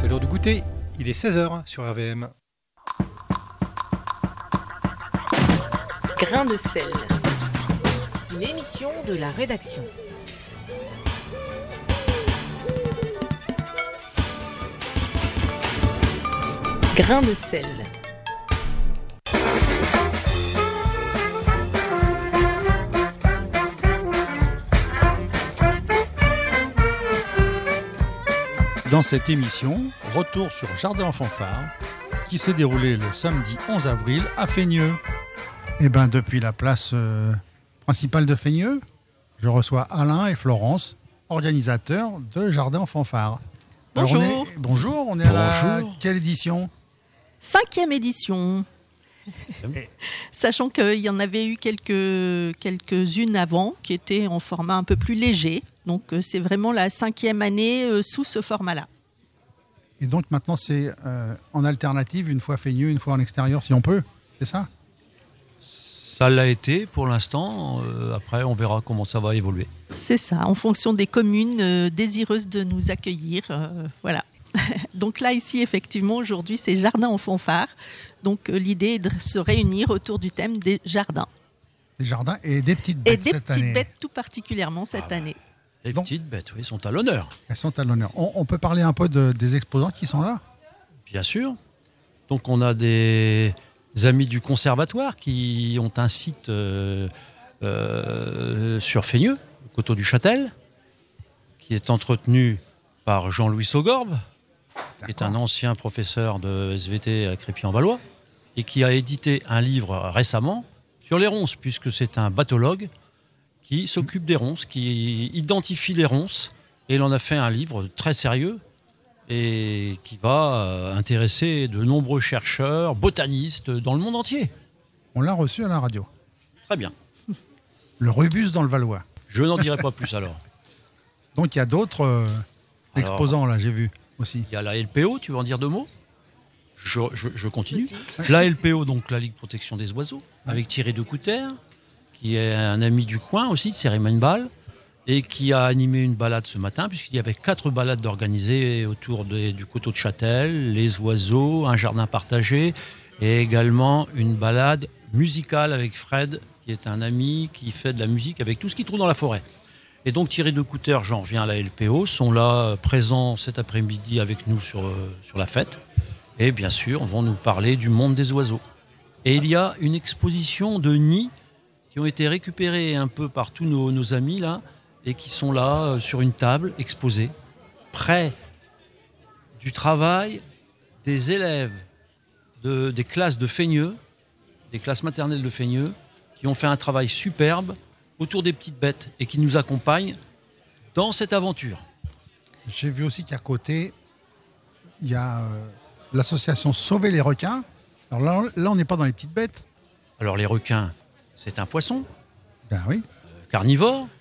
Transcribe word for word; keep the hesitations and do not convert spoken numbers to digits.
C'est l'heure du goûter, il est seize heures sur R V M. Grain de sel. Une émission de la rédaction. Grain de sel. Dans cette émission, retour sur Jardin en fanfare, qui s'est déroulé le samedi onze avril à Feigneux. Et bien depuis la place euh, principale de Feigneux, je reçois Alain et Florence, organisateurs de Jardin en fanfare. Bonjour. Alors on est, bonjour, on est à la quelle édition ? Cinquième édition. Sachant qu'il y en avait eu quelques, quelques-unes avant qui étaient en format un peu plus léger. Donc euh, c'est vraiment la cinquième année euh, sous ce format-là. Et donc maintenant c'est euh, en alternative, une fois Feigneux, une fois en extérieur si on peut, c'est ça ? Ça l'a été pour l'instant, euh, après on verra comment ça va évoluer. C'est ça, en fonction des communes euh, désireuses de nous accueillir. Euh, voilà. Donc là ici effectivement aujourd'hui c'est Jardin en fanfare. Donc euh, l'idée est de se réunir autour du thème des jardins. Des jardins et des petites bêtes Et des cette petites année. bêtes tout particulièrement cette Ah bah. année. Les Donc- petites bêtes, oui, sont à l'honneur, Elles sont à l'honneur. On, on peut parler un peu de- des exposants qui sont là ? bien sûr. Donc on a des amis du conservatoire qui ont un site euh, euh, sur Feigneux, au coteau du Châtel, qui est entretenu par Jean-Louis Saugorbe, qui est un ancien professeur de S V T à Crépy-en-Valois, et qui a édité un livre récemment sur les ronces, puisque c'est un bathologue qui s'occupe des ronces, qui identifie les ronces, et il en a fait un livre très sérieux et qui va euh, intéresser de nombreux chercheurs, botanistes dans le monde entier. On l'a reçu à la radio. Très bien. Le Rubus dans le Valois. Je n'en dirai pas plus alors. Donc il y a d'autres euh, Alors- exposants là, j'ai vu aussi. Il y a la L P O, tu veux en dire deux mots ? je, je- je continue. La L P O, donc la Ligue Protection des Oiseaux, avec Thierry de Couter, qui est un ami du coin aussi, de Cérémène-Bal, et qui a animé une balade ce matin, puisqu'il y avait quatre balades organisées autour des- du coteau de Châtel, les oiseaux, un jardin partagé, et également une balade musicale avec Fred, qui est un ami qui fait de la musique avec tout ce qu'il trouve dans la forêt. Et donc Thierry de Couter, j'en reviens à la L P O, sont là euh, présents cet après-midi avec nous sur, euh, sur la fête. Et bien sûr, vont nous parler du monde des oiseaux. Et il y a une exposition de nids qui ont été récupérés un peu par tous nos, nos amis là, et qui sont là euh, sur une table exposés, près du travail des élèves de, des classes de Feigneux, des classes maternelles de Feigneux, qui ont fait un travail superbe autour des petites bêtes et qui nous accompagnent dans cette aventure. J'ai vu aussi qu'à côté, il y a euh, l'association Sauver les requins. Alors là, là on n'est pas dans les petites bêtes. Alors les requins, c'est un poisson Ben oui. carnivore,